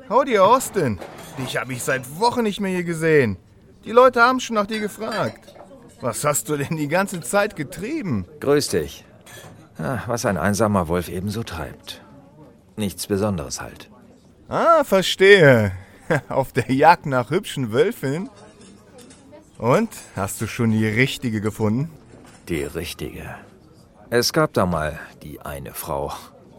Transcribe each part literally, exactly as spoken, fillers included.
Howdy, Austin. Dich habe ich seit Wochen nicht mehr hier gesehen. Die Leute haben schon nach dir gefragt. Was hast du denn die ganze Zeit getrieben? Grüß dich. Ja, was ein einsamer Wolf ebenso treibt. Nichts Besonderes halt. Ah, verstehe. Auf der Jagd nach hübschen Wölfen. Und, hast du schon die richtige gefunden? Die richtige. Es gab da mal die eine Frau.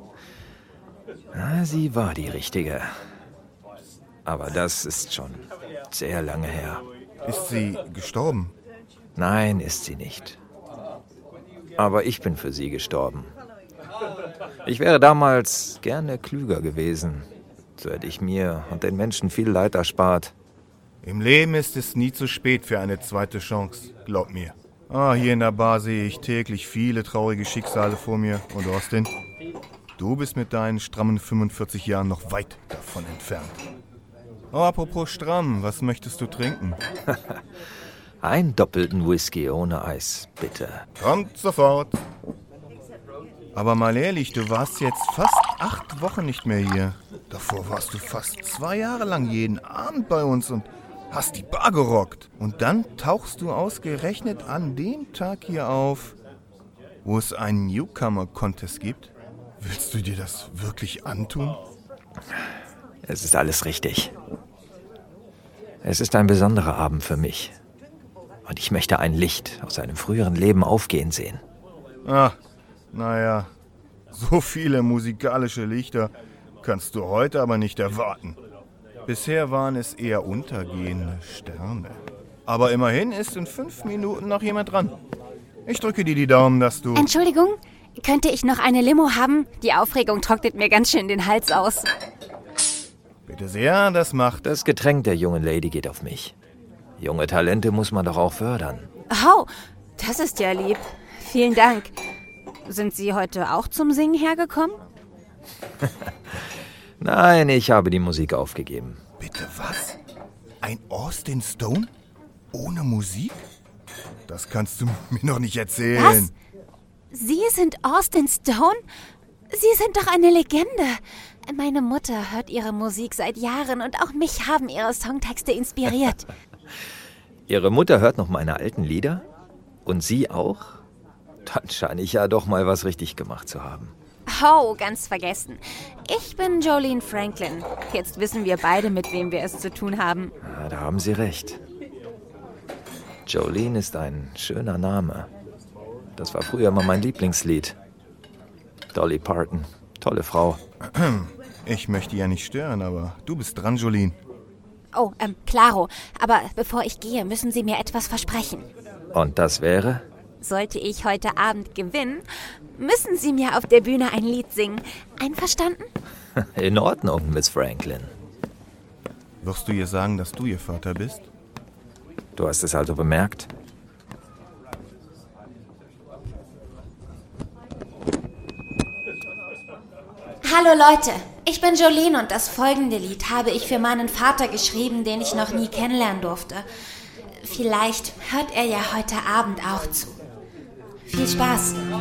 Na, sie war die richtige. Aber das ist schon sehr lange her. Ist sie gestorben? Nein, ist sie nicht. Aber ich bin für sie gestorben. Ich wäre damals gerne klüger gewesen. So hätte ich mir und den Menschen viel Leid erspart. Im Leben ist es nie zu spät für eine zweite Chance, glaub mir. Ah, hier in der Bar sehe ich täglich viele traurige Schicksale vor mir. Und Austin, du bist mit deinen strammen fünfundvierzig Jahren noch weit davon entfernt. Oh, apropos stramm, was möchtest du trinken? Einen doppelten Whisky ohne Eis, bitte. Kommt sofort. Aber mal ehrlich, du warst jetzt fast acht Wochen nicht mehr hier. Davor warst du fast zwei Jahre lang jeden Abend bei uns und hast die Bar gerockt. Und dann tauchst du ausgerechnet an dem Tag hier auf, wo es einen Newcomer-Contest gibt. Willst du dir das wirklich antun? Es ist alles richtig. Es ist ein besonderer Abend für mich. Und ich möchte ein Licht aus einem früheren Leben aufgehen sehen. Ah, naja, so viele musikalische Lichter kannst du heute aber nicht erwarten. Bisher waren es eher untergehende Sterne. Aber immerhin ist in fünf Minuten noch jemand dran. Ich drücke dir die Daumen, dass du... Entschuldigung, könnte ich noch eine Limo haben? Die Aufregung trocknet mir ganz schön den Hals aus. Bitte sehr, das macht... Das Getränk der jungen Lady geht auf mich. Junge Talente muss man doch auch fördern. Oh, das ist ja lieb. Vielen Dank. Sind Sie heute auch zum Singen hergekommen? Nein, ich habe die Musik aufgegeben. Bitte was? Ein Austin Stone? Ohne Musik? Das kannst du mir noch nicht erzählen. Was? Sie sind Austin Stone? Sie sind doch eine Legende. Meine Mutter hört Ihre Musik seit Jahren und auch mich haben Ihre Songtexte inspiriert. Ihre Mutter hört noch meine alten Lieder? Und Sie auch? Dann scheine ich ja doch mal was richtig gemacht zu haben. Oh, ganz vergessen. Ich bin Jolene Franklin. Jetzt wissen wir beide, mit wem wir es zu tun haben. Ja, da haben Sie recht. Jolene ist ein schöner Name. Das war früher mal mein Lieblingslied. Dolly Parton, tolle Frau. Ich möchte ja nicht stören, aber du bist dran, Jolene. Oh, ähm, klaro. Aber bevor ich gehe, müssen Sie mir etwas versprechen. Und das wäre? Sollte ich heute Abend gewinnen, müssen Sie mir auf der Bühne ein Lied singen. Einverstanden? In Ordnung, Miss Franklin. Wirst du ihr sagen, dass du ihr Vater bist? Du hast es also bemerkt? Hallo Leute, ich bin Jolene und das folgende Lied habe ich für meinen Vater geschrieben, den ich noch nie kennenlernen durfte. Vielleicht hört er ja heute Abend auch zu. Viel Spaß!